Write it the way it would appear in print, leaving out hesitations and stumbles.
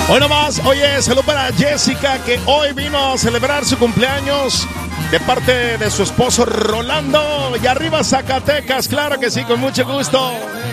Hoy nomás, oye, salud para Jessica, que hoy vino a celebrar su cumpleaños de parte de su esposo Rolando. Y arriba Zacatecas, claro que sí, con mucho gusto.